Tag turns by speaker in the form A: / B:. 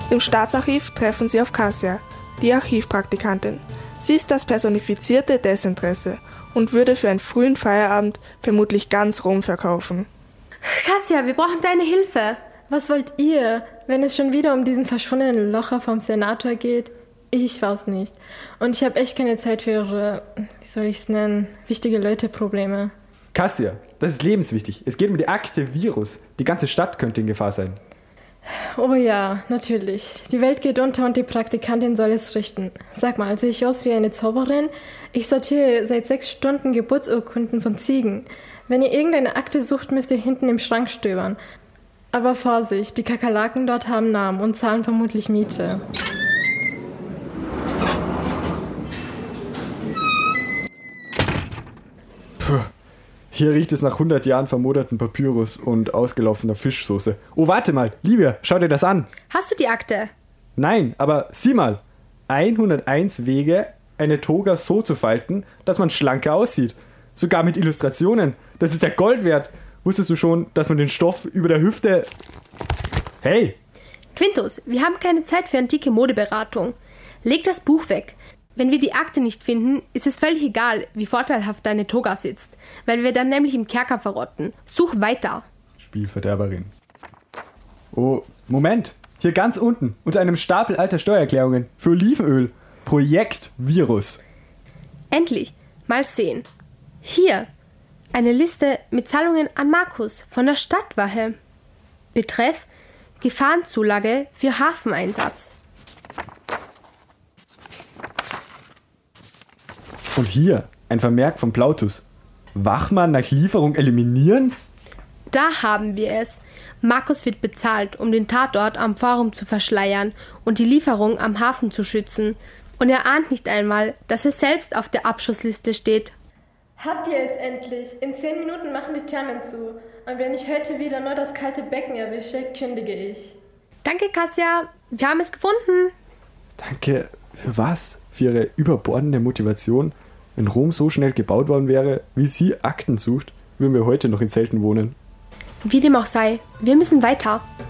A: Im Staatsarchiv treffen sie auf Kassia, die Archivpraktikantin. Sie ist das personifizierte Desinteresse und würde für einen frühen Feierabend vermutlich ganz Rom verkaufen.
B: Kassia, wir brauchen deine Hilfe.
C: Was wollt ihr, wenn es schon wieder um diesen verschwundenen Locher vom Senator geht? Ich weiß nicht. Und ich habe echt keine Zeit für ihre, wie soll ich es nennen, wichtige Leute-Probleme.
D: Kassia, das ist lebenswichtig. Es geht um die Akte Virus. Die ganze Stadt könnte in Gefahr sein.
C: Oh ja, natürlich. Die Welt geht unter und die Praktikantin soll es richten. Sag mal, sehe ich aus wie eine Zauberin? Ich sortiere seit 6 Stunden Geburtsurkunden von Ziegen. Wenn ihr irgendeine Akte sucht, müsst ihr hinten im Schrank stöbern. Aber Vorsicht, die Kakerlaken dort haben Namen und zahlen vermutlich Miete.
D: Puh. Hier riecht es nach 100 Jahren vermoderten Papyrus und ausgelaufener Fischsoße. Oh, warte mal, Livia, schau dir das an.
B: Hast du die Akte?
D: Nein, aber sieh mal. 101 Wege, eine Toga so zu falten, dass man schlanker aussieht. Sogar mit Illustrationen. Das ist ja Gold wert. Wusstest du schon, dass man den Stoff über der Hüfte... Hey!
B: Quintus, wir haben keine Zeit für antike Modeberatung. Leg das Buch weg. Wenn wir die Akte nicht finden, ist es völlig egal, wie vorteilhaft deine Toga sitzt, weil wir dann nämlich im Kerker verrotten. Such weiter.
D: Spielverderberin. Oh, Moment. Hier ganz unten, unter einem Stapel alter Steuererklärungen für Olivenöl. Projekt Virus.
B: Endlich. Mal sehen. Hier. Eine Liste mit Zahlungen an Markus von der Stadtwache. Betreff: Gefahrenzulage für Hafeneinsatz.
D: Und hier ein Vermerk von Plautus. Wachmann nach Lieferung eliminieren?
B: Da haben wir es. Markus wird bezahlt, um den Tatort am Forum zu verschleiern und die Lieferung am Hafen zu schützen. Und er ahnt nicht einmal, dass er selbst auf der Abschussliste steht.
C: Habt ihr es endlich? In 10 Minuten machen die Thermen zu. Und wenn ich heute wieder nur das kalte Becken erwische, kündige ich.
B: Danke, Kassia. Wir haben es gefunden.
D: Danke für was? Für ihre überbordende Motivation? Wenn Rom so schnell gebaut worden wäre, wie sie Akten sucht, würden wir heute noch in Zelten wohnen.
B: Wie dem auch sei, wir müssen weiter.